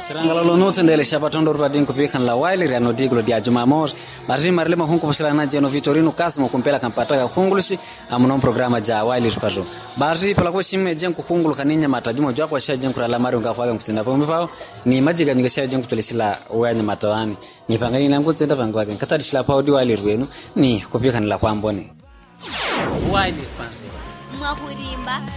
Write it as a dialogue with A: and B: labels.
A: Sirangala lonote ndele shapatondo rupati nkupika la waili riano diglo dia Jumamor. Bari marlema hunku pusilana jeno Vitorino Kasimo kumpela kampataka khungulushi amuno programa ja waili rupato. Bari pala ko shimme jenku khungulu kaninya matajumo jwa kwa shaje jenku la mari ngafaga mkutinda pombe pao ni majiga ngesha jenku tulisila wanya matawani. Ni pangani nangu tsenda pangwa kan katadi shila pao di waili rwenu ni kupika la kwambone.
B: Waili pande.
C: Mwahurimba